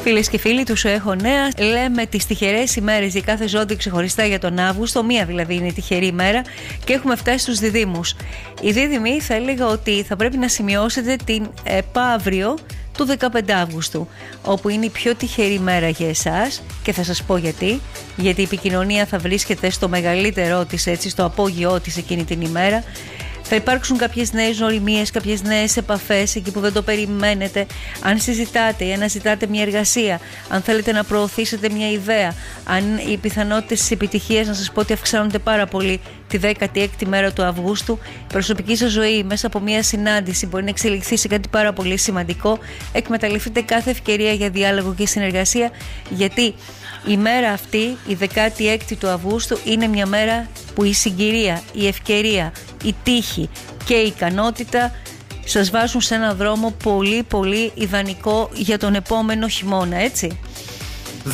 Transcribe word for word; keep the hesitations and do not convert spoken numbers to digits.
Φίλες και φίλοι, του Σου Έχω Νέα. Λέμε τις τυχερές ημέρες για κάθε ζώδιο ξεχωριστά για τον Αύγουστο. Μία δηλαδή είναι η τυχερή ημέρα και έχουμε φτάσει στους διδύμους. Οι δίδυμοι θα έλεγα ότι θα πρέπει να σημειώσετε την επαύριο του δεκαπέντε Αυγούστου, όπου είναι η πιο τυχερή μέρα για εσάς και θα σας πω γιατί. Γιατί η επικοινωνία θα βρίσκεται στο μεγαλύτερό της, έτσι, στο απόγειό της εκείνη την ημέρα. Θα υπάρξουν κάποιες νέες νοημίες, κάποιες νέες επαφές εκεί που δεν το περιμένετε. Αν συζητάτε ή αναζητάτε μια εργασία, αν θέλετε να προωθήσετε μια ιδέα, αν οι πιθανότητες της επιτυχίας, να σας πω ότι αυξάνονται πάρα πολύ τη δέκατη έκτη μέρα του Αυγούστου. Η προσωπική σας ζωή μέσα από μια συνάντηση μπορεί να εξελιχθεί σε κάτι πάρα πολύ σημαντικό. Εκμεταλλευτείτε κάθε ευκαιρία για διάλογο και συνεργασία, γιατί η μέρα αυτή, η δεκάτη έκτη του Αυγούστου, είναι μια μέρα που η συγκυρία, η ευκαιρία, η τύχη και η ικανότητα σας βάζουν σε έναν δρόμο πολύ πολύ ιδανικό για τον επόμενο χειμώνα, έτσι.